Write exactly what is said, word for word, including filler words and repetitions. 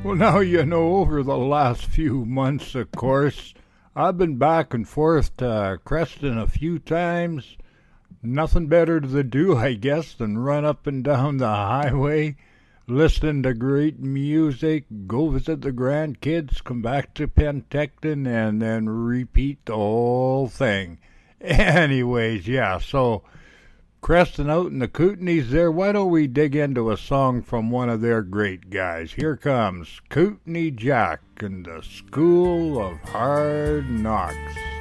Well, now you know, over the last few months, of course, I've been back and forth to Creston a few times. Nothing better to do, I guess, than run up and down the highway, listen to great music, go visit the grandkids, come back to Penticton, and then repeat the whole thing. Anyways, yeah, so Creston out in the Kootenays there, why don't we dig into a song from one of their great guys? Here comes Kootenai Jack and the School of Hard Knocks.